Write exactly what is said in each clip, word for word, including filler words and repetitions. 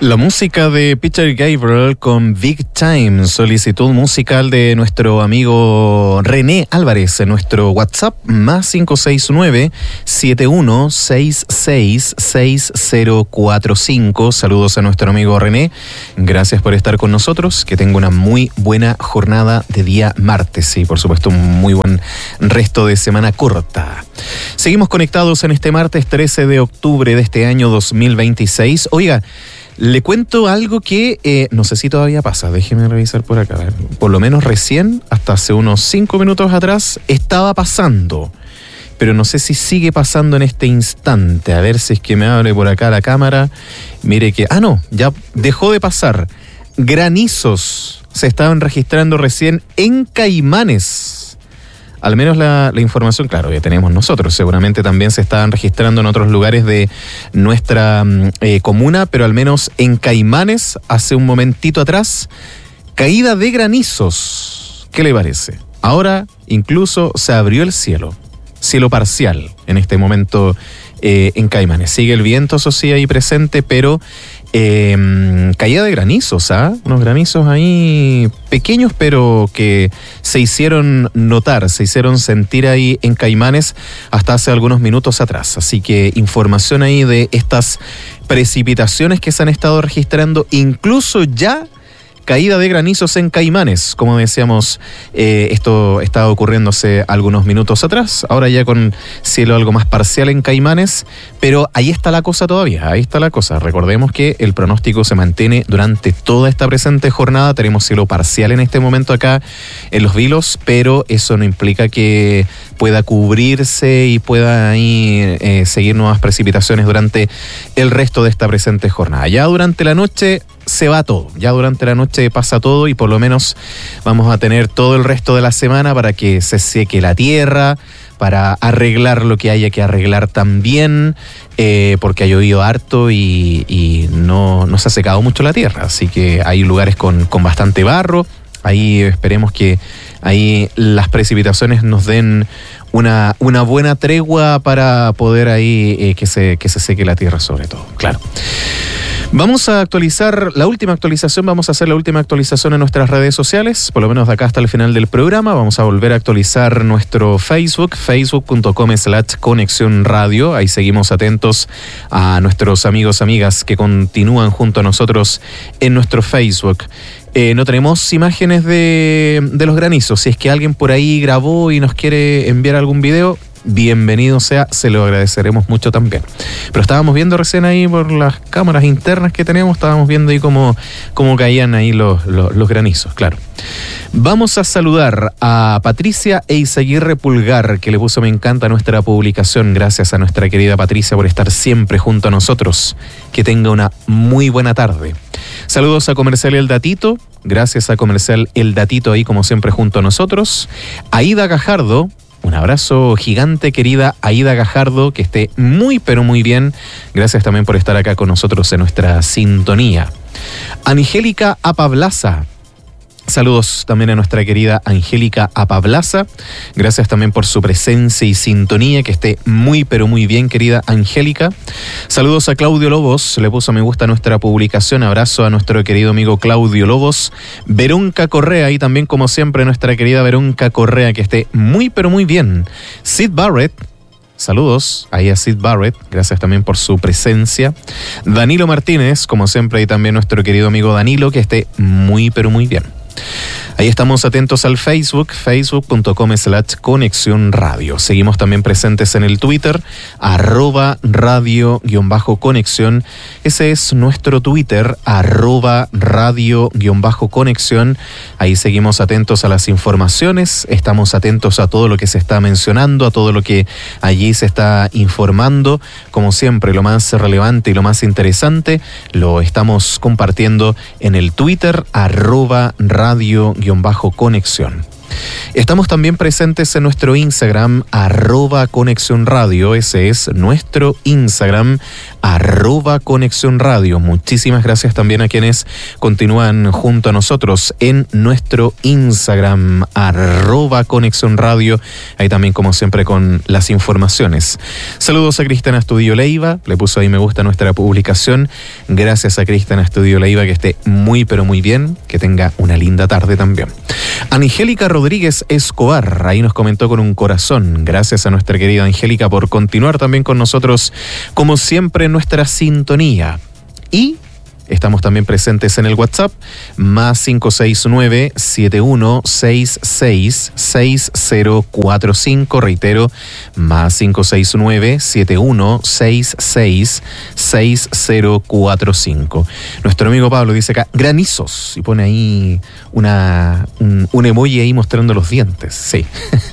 La música de Peter Gabriel con Big Time, solicitud musical de nuestro amigo René Álvarez en nuestro WhatsApp más cinco seis nueve, siete uno seis seis, seis cero cuatro cinco. Saludos a nuestro amigo René, gracias por estar con nosotros, que tenga una muy buena jornada de día martes y por supuesto un muy buen resto de semana corta. Seguimos conectados en este martes trece de octubre de este año dos mil veintiséis. Oiga, le cuento algo que eh, no sé si todavía pasa, déjeme revisar por acá. A ver, por lo menos recién, hasta hace unos cinco minutos atrás, estaba pasando. Pero no sé si sigue pasando en este instante. A ver si es que me abre por acá la cámara. Mire que... Ah, no, ya dejó de pasar. Granizos se estaban registrando recién en Caimanes. Al menos la, la información, claro, ya tenemos nosotros. Seguramente también se estaban registrando en otros lugares de nuestra eh, comuna, pero al menos en Caimanes, hace un momentito atrás, caída de granizos. ¿Qué le parece? Ahora incluso se abrió el cielo. Cielo parcial en este momento eh, en Caimanes. Sigue el viento, eso sí, ahí presente, pero eh, caída de granizos, ¿ah? ¿eh? Unos granizos ahí pequeños, pero que se hicieron notar, se hicieron sentir ahí en Caimanes hasta hace algunos minutos atrás. Así que información ahí de estas precipitaciones que se han estado registrando, incluso ya caída de granizos en Caimanes, como decíamos, eh, esto estaba ocurriendo hace algunos minutos atrás, ahora ya con cielo algo más parcial en Caimanes, pero ahí está la cosa todavía, ahí está la cosa. Recordemos que el pronóstico se mantiene durante toda esta presente jornada, tenemos cielo parcial en este momento acá en Los Vilos, pero eso no implica que pueda cubrirse y pueda ahí eh, seguir nuevas precipitaciones durante el resto de esta presente jornada. Ya durante la noche se va todo, ya durante la noche pasa todo y por lo menos vamos a tener todo el resto de la semana para que se seque la tierra, para arreglar lo que haya que arreglar también, eh, porque ha llovido harto y, y no, no se ha secado mucho la tierra, así que hay lugares con, con bastante barro. Ahí esperemos que ahí las precipitaciones nos den una, una buena tregua para poder ahí eh, que se, que se seque la tierra sobre todo, claro. Vamos a actualizar la última actualización, vamos a hacer la última actualización en nuestras redes sociales, por lo menos de acá hasta el final del programa. Vamos a volver a actualizar nuestro Facebook, facebook punto com slash conexión radio. Ahí seguimos atentos a nuestros amigos, amigas que continúan junto a nosotros en nuestro Facebook. Eh, no tenemos imágenes de, de los granizos. Si es que alguien por ahí grabó y nos quiere enviar algún video, bienvenido sea, se lo agradeceremos mucho también. Pero estábamos viendo recién ahí por las cámaras internas que tenemos, estábamos viendo ahí cómo, cómo caían ahí los, los, los granizos, claro. Vamos a saludar a Patricia Eizaguirre Pulgar, que le puso me encanta nuestra publicación. Gracias a nuestra querida Patricia por estar siempre junto a nosotros. Que tenga una muy buena tarde. Saludos a Comercial El Datito. Gracias a Comercial El Datito ahí como siempre junto a nosotros. Aida Gajardo. Un abrazo gigante, querida Aida Gajardo, que esté muy pero muy bien. Gracias también por estar acá con nosotros en nuestra sintonía. Angélica Apablaza. Saludos también a nuestra querida Angélica Apablaza. Gracias también por su presencia y sintonía, que esté muy pero muy bien, querida Angélica. Saludos a Claudio Lobos, le puso me gusta a nuestra publicación. Abrazo a nuestro querido amigo Claudio Lobos. Verónica Correa, y también como siempre nuestra querida Verónica Correa, que esté muy pero muy bien. Sid Barrett. Saludos ahí a Sid Barrett, gracias también por su presencia. Danilo Martínez, como siempre, y también nuestro querido amigo Danilo, que esté muy pero muy bien. Ahí estamos atentos al Facebook, facebook punto com slash conexión radio. Seguimos también presentes en el Twitter, arroba radio guión bajo conexión. Ese es nuestro Twitter, arroba radio guión bajo conexión. Ahí seguimos atentos a las informaciones, estamos atentos a todo lo que se está mencionando, a todo lo que allí se está informando. Como siempre, lo más relevante y lo más interesante lo estamos compartiendo en el Twitter, arroba radio guión bajo conexión. Estamos también presentes en nuestro Instagram, arroba Conexión Radio. Ese es nuestro Instagram, arroba Conexión Radio. Muchísimas gracias también a quienes continúan junto a nosotros en nuestro Instagram, arroba Conexión Radio. Ahí también, como siempre, con las informaciones. Saludos a Cristiana Estudio Leiva. Le puso ahí me gusta a nuestra publicación. Gracias a Cristiana Estudio Leiva, que esté muy, pero muy bien. Que tenga una linda tarde también. Angélica Rodríguez Escobar, ahí nos comentó con un corazón. Gracias a nuestra querida Angélica por continuar también con nosotros, como siempre, en nuestra sintonía. Y estamos también presentes en el WhatsApp, más cinco seis nueve, siete uno seis seis, seis cero cuatro cinco, reitero, más cinco seis nueve, siete uno seis seis, seis cero cuatro cinco. Nuestro amigo Pablo dice acá, granizos, y pone ahí una, un, un emoji ahí mostrando los dientes, sí.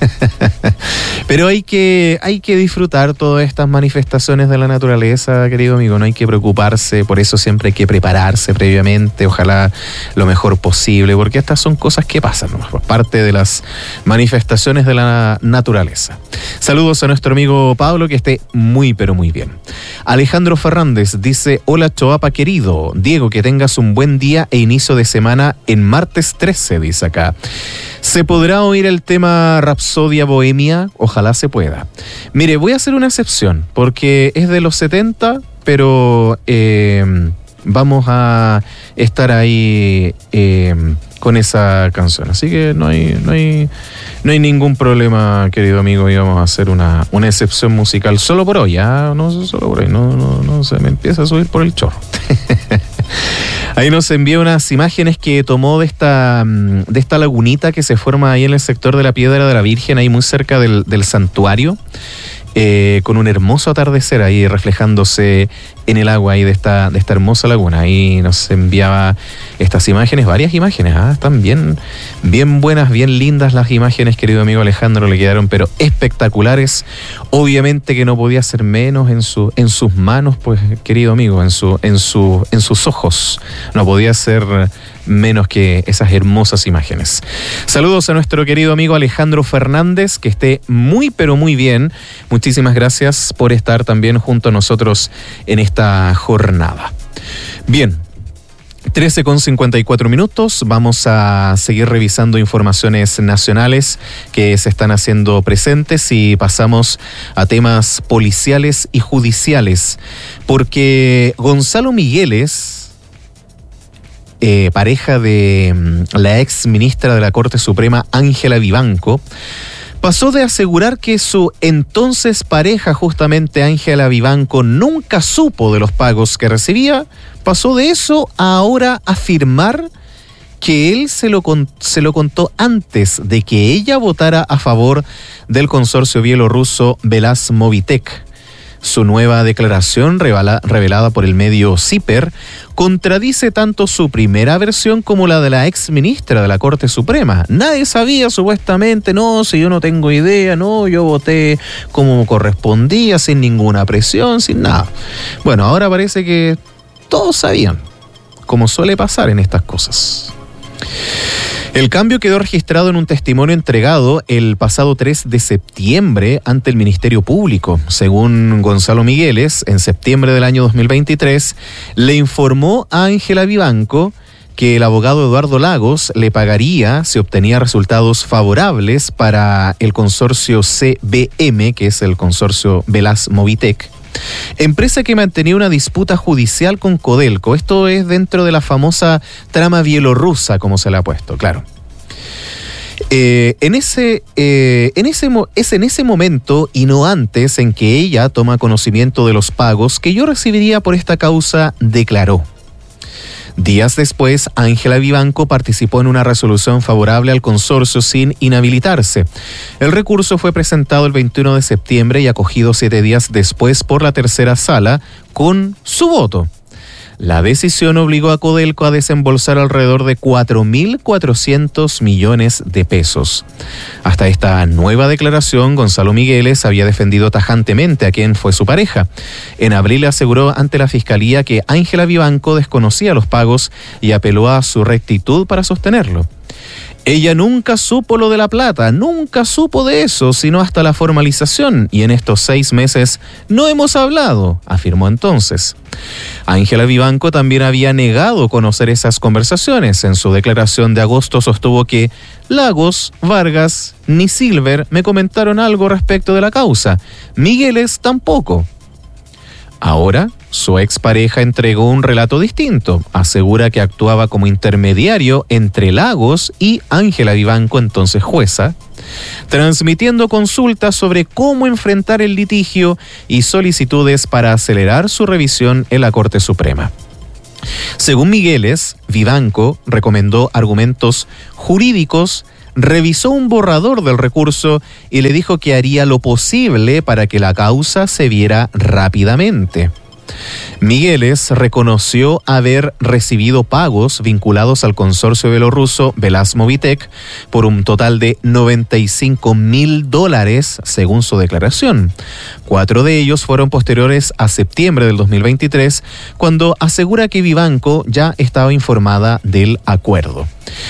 Pero hay que, hay que disfrutar todas estas manifestaciones de la naturaleza, querido amigo, no hay que preocuparse, por eso siempre hay que prepararse prepararse previamente, ojalá lo mejor posible, porque estas son cosas que pasan, ¿no? Parte de las manifestaciones de la naturaleza. Saludos a nuestro amigo Pablo, que esté muy pero muy bien. Alejandro Fernández dice, hola Choapa querido, Diego, que tengas un buen día e inicio de semana en martes trece, dice acá. ¿Se podrá oír el tema Rapsodia Bohemia? Ojalá se pueda. Mire, voy a hacer una excepción, porque es de los setenta, pero eh, vamos a estar ahí eh, con esa canción. Así que no hay, no hay, no hay ningún problema, querido amigo, y vamos a hacer una, una excepción musical solo por hoy, ¿ah? No solo por hoy, no, no, no se me empieza a subir por el chorro. Ahí nos envía unas imágenes que tomó de esta, de esta lagunita que se forma ahí en el sector de la Piedra de la Virgen, ahí muy cerca del, del santuario, eh, con un hermoso atardecer ahí reflejándose en el agua ahí de esta, de esta hermosa laguna. Ahí nos enviaba estas imágenes, varias imágenes, ¿ah? Están bien, bien buenas, bien lindas las imágenes, querido amigo Alejandro, le quedaron pero espectaculares. Obviamente que no podía ser menos en su, en sus manos, pues, querido amigo, en su, en su, en sus ojos. No podía ser menos que esas hermosas imágenes. Saludos a nuestro querido amigo Alejandro Fernández, que esté muy pero muy bien. Muchísimas gracias por estar también junto a nosotros en esta jornada. Bien, trece con cincuenta y cuatro minutos, vamos a seguir revisando informaciones nacionales que se están haciendo presentes y pasamos a temas policiales y judiciales, porque Gonzalo Migueles, Eh, pareja de mm, la ex ministra de la Corte Suprema, Ángela Vivanco, pasó de asegurar que su entonces pareja, justamente Ángela Vivanco, nunca supo de los pagos que recibía, pasó de eso a ahora afirmar que él se lo, con, se lo contó antes de que ella votara a favor del consorcio bielorruso Velaz-Movitech. Su nueva declaración, revelada, revelada por el medio CIPER, contradice tanto su primera versión como la de la ex ministra de la Corte Suprema. Nadie sabía, supuestamente, no, si yo no tengo idea, no, yo voté como correspondía, sin ninguna presión, sin nada. Bueno, ahora parece que todos sabían, como suele pasar en estas cosas. El cambio quedó registrado en un testimonio entregado el pasado tres de septiembre ante el Ministerio Público. Según Gonzalo Migueles, en septiembre del año dos mil veintitrés, le informó a Ángela Vivanco que el abogado Eduardo Lagos le pagaría si obtenía resultados favorables para el consorcio C B M, que es el consorcio Velaz-Movitech, empresa que mantenía una disputa judicial con Codelco. Esto es dentro de la famosa trama bielorrusa, como se le ha puesto, claro. Eh, en ese, eh, en ese, es en ese momento y no antes en que ella toma conocimiento de los pagos que yo recibiría por esta causa, declaró. Días después, Ángela Vivanco participó en una resolución favorable al consorcio sin inhabilitarse. El recurso fue presentado el veintiuno de septiembre y acogido siete días después por la tercera sala con su voto. La decisión obligó a Codelco a desembolsar alrededor de cuatro mil cuatrocientos millones de pesos. Hasta esta nueva declaración, Gonzalo Migueles había defendido tajantemente a quien fue su pareja. En abril aseguró ante la Fiscalía que Ángela Vivanco desconocía los pagos y apeló a su rectitud para sostenerlo. Ella nunca supo lo de la plata, nunca supo de eso, sino hasta la formalización, y en estos seis meses no hemos hablado, afirmó entonces. Ángela Vivanco también había negado conocer esas conversaciones. En su declaración de agosto sostuvo que Lagos, Vargas ni Silver me comentaron algo respecto de la causa. Migueles tampoco. Ahora, su expareja entregó un relato distinto. Asegura que actuaba como intermediario entre Lagos y Ángela Vivanco, entonces jueza, transmitiendo consultas sobre cómo enfrentar el litigio y solicitudes para acelerar su revisión en la Corte Suprema. Según Migueles, Vivanco recomendó argumentos jurídicos, revisó un borrador del recurso y le dijo que haría lo posible para que la causa se viera rápidamente. Migueles reconoció haber recibido pagos vinculados al consorcio bielorruso Velasmovitec por un total de noventa y cinco mil dólares, según su declaración. Cuatro de ellos fueron posteriores a septiembre del dos mil veintitrés, cuando asegura que Vivanco ya estaba informada del acuerdo.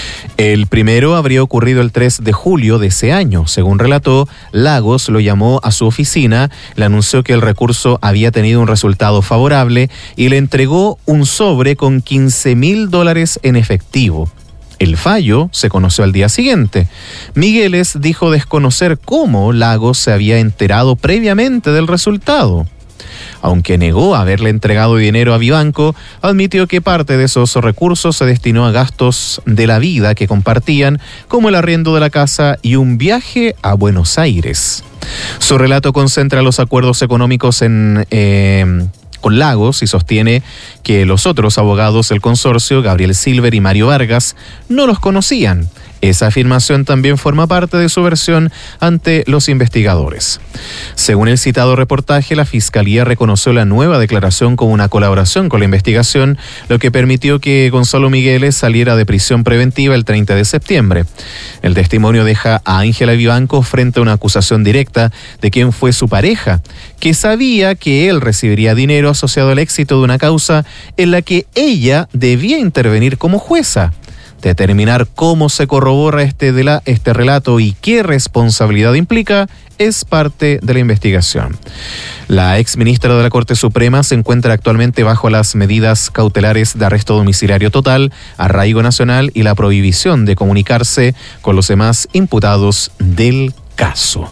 El primero habría ocurrido el tres de julio de ese año. Según relató, Lagos lo llamó a su oficina, le anunció que el recurso había tenido un resultado favorable y le entregó un sobre con quince mil dólares en efectivo. El fallo se conoció al día siguiente. Migueles dijo desconocer cómo Lagos se había enterado previamente del resultado. Aunque negó haberle entregado dinero a Vivanco, admitió que parte de esos recursos se destinó a gastos de la vida que compartían, como el arriendo de la casa y un viaje a Buenos Aires. Su relato concentra los acuerdos económicos en... Eh, con Lagos y sostiene que los otros abogados del consorcio, Gabriel Silver y Mario Vargas, no los conocían. Esa afirmación también forma parte de su versión ante los investigadores. Según el citado reportaje, la Fiscalía reconoció la nueva declaración como una colaboración con la investigación, lo que permitió que Gonzalo Migueles saliera de prisión preventiva el treinta de septiembre. El testimonio deja a Ángela Vivanco frente a una acusación directa de quién fue su pareja, que sabía que él recibiría dinero asociado al éxito de una causa en la que ella debía intervenir como jueza. Determinar cómo se corrobora este, de la, este relato y qué responsabilidad implica es parte de la investigación. La exministra de la Corte Suprema se encuentra actualmente bajo las medidas cautelares de arresto domiciliario total, arraigo nacional y la prohibición de comunicarse con los demás imputados del caso.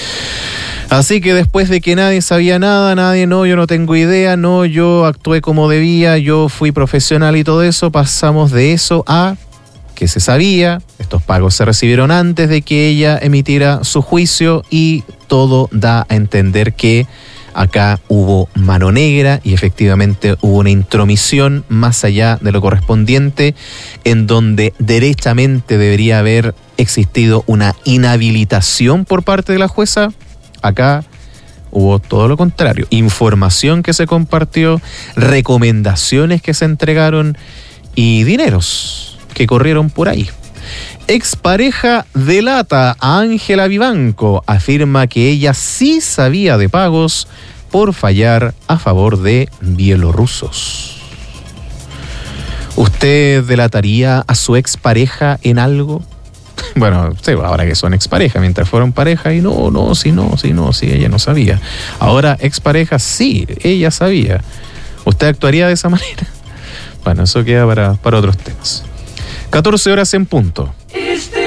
Así que después de que nadie sabía nada, nadie, no, yo no tengo idea, no, yo actué como debía, yo fui profesional y todo eso, pasamos de eso a que se sabía, estos pagos se recibieron antes de que ella emitiera su juicio y todo da a entender que acá hubo mano negra y efectivamente hubo una intromisión más allá de lo correspondiente, en donde derechamente debería haber existido una inhabilitación por parte de la jueza. Acá hubo todo lo contrario, información que se compartió, recomendaciones que se entregaron y dineros que corrieron por ahí. Expareja delata a Ángela Vivanco, afirma que ella sí sabía de pagos por fallar a favor de bielorrusos. ¿Usted delataría a su expareja en algo? Bueno, sí, ahora que son expareja, mientras fueron pareja y no, no, sí, no, sí, no, sí, ella no sabía. Ahora expareja, sí, ella sabía. ¿Usted actuaría de esa manera? Bueno, eso queda para, para otros temas. catorce horas en punto.